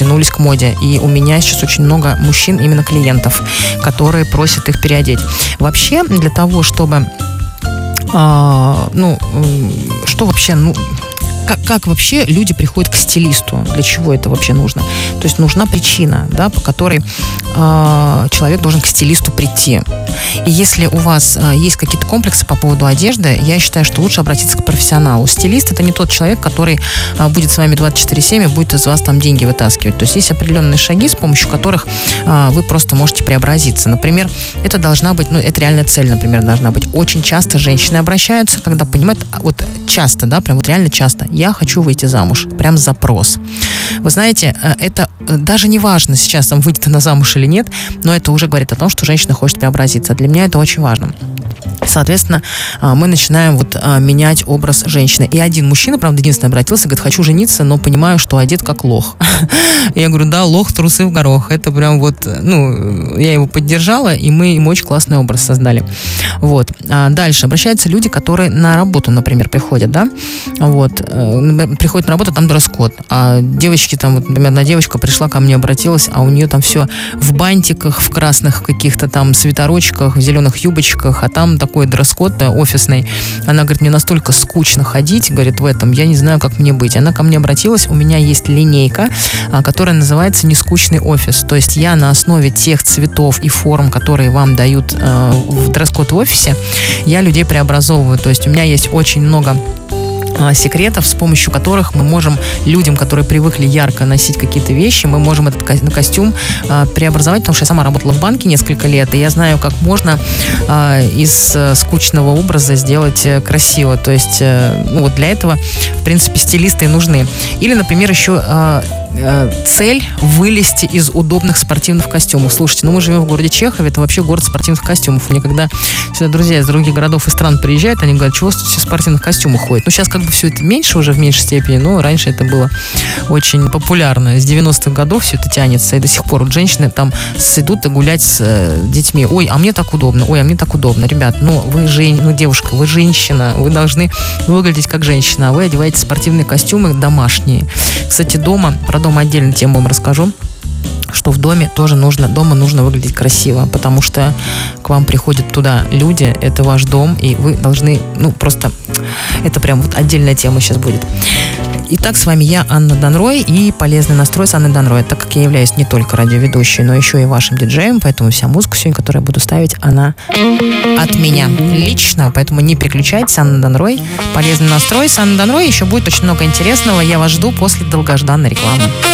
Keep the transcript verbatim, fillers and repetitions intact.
потянулись к моде. И у меня сейчас очень много мужчин, именно клиентов, которые просят их переодеть. Вообще, для того, чтобы... А, ну, что вообще... Ну, Как, как вообще люди приходят к стилисту? Для чего это вообще нужно? То есть нужна причина, да, по которой э, человек должен к стилисту прийти. И если у вас э, есть какие-то комплексы по поводу одежды, я считаю, что лучше обратиться к профессионалу. Стилист — это не тот человек, который э, будет с вами двадцать четыре семь и будет из вас там деньги вытаскивать. То есть есть определенные шаги, с помощью которых э, вы просто можете преобразиться. Например, это должна быть, ну, это реальная цель, например, должна быть. Очень часто женщины обращаются, когда понимают, вот часто, да, прям вот реально часто, я хочу выйти замуж. Прям запрос. Вы знаете, это даже не важно сейчас, там, выйти она замуж или нет, но это уже говорит о том, что женщина хочет преобразиться. Для меня это очень важно. Соответственно, мы начинаем вот менять образ женщины. И один мужчина, правда, единственный обратился, говорит, хочу жениться, но понимаю, что одет как лох. Я говорю, да, лох, трусы в горох. Это прям вот, ну, я его поддержала, и мы ему очень классный образ создали. Вот. А дальше обращаются люди, которые на работу, например, приходят, да, вот, приходят на работу, там дресс-код. А девочки там, вот, например, одна девочка пришла ко мне, обратилась, а у нее там все в бантиках, в красных каких-то там свитерочках, в зеленых юбочках, а там такой дресс-код, да, офисный. Она говорит, мне настолько скучно ходить, говорит, в этом, я не знаю, как мне быть. Она ко мне обратилась, у меня есть линейка, которая называется «Нескучный офис». То есть я на основе тех цветов и форм, которые вам дают э, в дресс-код в офисе, я людей преобразовываю. То есть у меня есть очень много секретов, с помощью которых мы можем людям, которые привыкли ярко носить какие-то вещи, мы можем этот ко- костюм э, преобразовать, потому что я сама работала в банке несколько лет, и я знаю, как можно э, из э, скучного образа сделать э, красиво. То есть, э, ну, вот для этого, в принципе, стилисты и нужны. Или, например, еще э, цель вылезти из удобных спортивных костюмов. Слушайте, ну мы живем в городе Чехове, это вообще город спортивных костюмов. Мне когда сюда друзья из других городов и стран приезжают, они говорят, чего тут все в спортивных костюмах ходят? Ну сейчас как бы все это меньше уже, в меньшей степени, но раньше это было очень популярно. С девяностых годов все это тянется, и до сих пор вот женщины там идут и гулять с э, детьми. Ой, а мне так удобно, ой, а мне так удобно. Ребят, ну вы жен... ну девушка, вы женщина, вы должны выглядеть как женщина, а вы одеваете спортивные костюмы домашние. Кстати, дома, про дом отдельно тему вам расскажу, что в доме тоже нужно, дома нужно выглядеть красиво, потому что к вам приходят туда люди, это ваш дом, и вы должны, ну, просто, это прям вот отдельная тема сейчас будет. Итак, с вами я, Анна Данрой, и «Полезный настрой» с Анной Данрой. Так как я являюсь не только радиоведущей, но еще и вашим диджеем, поэтому вся музыка сегодня, которую я буду ставить, она от меня лично, поэтому не переключайтесь. Анна Данрой, «Полезный настрой» с Анной Данрой. Еще будет очень много интересного. Я вас жду после долгожданной рекламы.